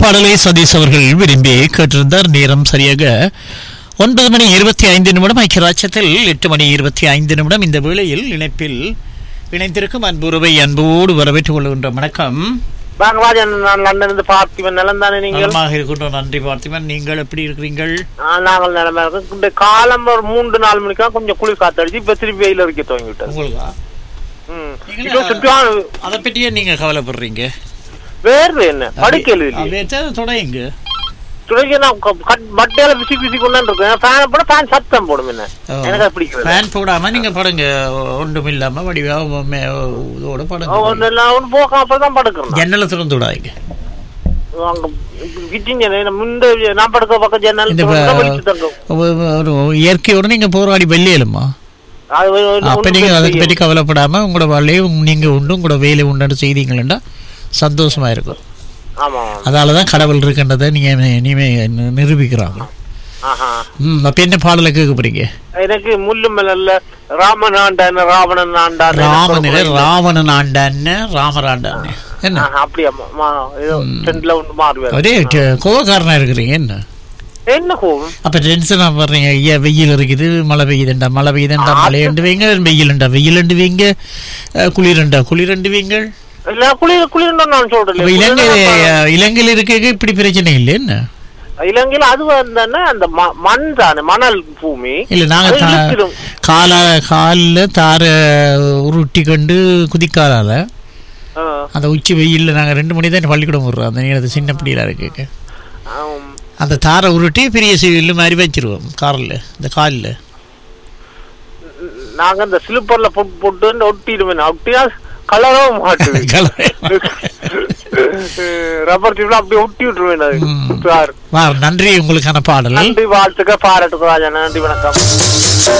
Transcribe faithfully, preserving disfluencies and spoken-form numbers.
பாடலை சதீஷ் அவர்கள் விரும்பி கேட்டிருந்தார். நேரம் சரியாக ஒன்பது மணி இருபத்தி ஐந்து நிமிடம். ஐக்கியராட்சத்தில் எட்டு மணி இருபத்தி ஐந்து நிமிடம். இந்த வேளையில் இணைப்பில் இணைந்திருக்கும் அன்புறவை அன்போடு வரவேற்றுக் கொள்கின்ற வணக்கம். பார்த்திபன் நலம் தானே? நீங்கள் இருக்கின்றோம். நன்றி பார்த்திபன். நீங்கள் எப்படி இருக்கிறீர்கள்? நாங்கள் நிலமா இருக்கோம். இந்த காலம் ஒரு மூன்று நாலு மணிக்கா கொஞ்சம் குளிர் காத்தடிச்சு இப்ப திருப்பி வெயில் இருக்க துவங்கிவிட்டது. உங்களுக்கா? அதை பற்றியே நீங்க கவலைப்படுறீங்க? வேறு என்ன படுக்கையில் தொடங்க மட்டையில பிசி பிசி கொண்டு இருக்கேன். சத்தம் போடும் என்ன எனக்கு பிடிக்கும். ஃபேன் போடாம நீங்க படுங்க. ஒன்றும் இல்லாம வடிவா படுங்க. ஒன்னு போக அப்பதான் படுக்கிறேன். ஜன்னல திறந்து விடாதீங்க. நான் படுக்க பக்கம் ஜன்னல் இயற்கையோட நீங்க போராடி வெள்ளையலுமா? அப்ப நீங்க அதை பற்றி கவலைப்படாம உங்களோட வேலையை நீங்க உண்டு உங்களோட வேலை உண்டு செய்தீங்களா சந்தோஷமா இருக்கும். அதாலதான் கடவுள் இருக்கின்றதை நீங்க நீமே நிரூபிக்கிறாங்க. அப்ப என்ன பாடலை கேட்க போறீங்க? எனக்கு முள்ளு மலர்ல ராமன் ஆண்டான் ராவணன் ஆண்டான் ராமனில ராவணன் ஆண்டான்னு ராமர் ஆண்டான்னு என்ன அப்படியா? ஒரே கோவக்காரனா இருக்கிறீங்க. என்ன என்ன கோவம்? அப்ப டென்ஷனா வர்றீங்க. ஐயா வெயில் இருக்குது, மழை பெய்யுதுண்டா மழை பெய்யுதுண்டா மழை ரெண்டு வைங்க, வெயிலுண்டா வெயில் ரெண்டு வைங்க, குளிரண்டா குளிர் ரெண்டு வைங்க. இலங்கையில் இருக்க இப்படி பிரச்சனை இல்லை. என்ன இலங்கையில அது வந்து அந்த மண் தானே, மணல் பூமி இல்ல. நாங்க கால காலில் தார உருட்டி கொண்டு குதிக்காலால அந்த உச்சி வெயில்ல நாங்க ரெண்டு மணி தான் பள்ளிக்கூடம் விடுறோம். அந்த நேரத்தை சின்ன பிள்ளையில இருக்கு. அந்த தாரை உருட்டி பெரிய சில்லு மாதிரி வச்சிருவோம் காரில். இந்த காலில் நாங்க இந்த ஸ்லிப்பர்ல போட்டு போட்டு ஒட்டிடுவேன். ஒட்டியா கலரவும் மாட்டுது. ரப்பர் டியூப்ல அப்படி ஒட்டி விட்டுருவேன். நன்றி. உங்களுக்கான பாடல். நன்றி, வாழ்த்துக்க, பாராட்டுக்கு ராஜா. நன்றி, வணக்கம்.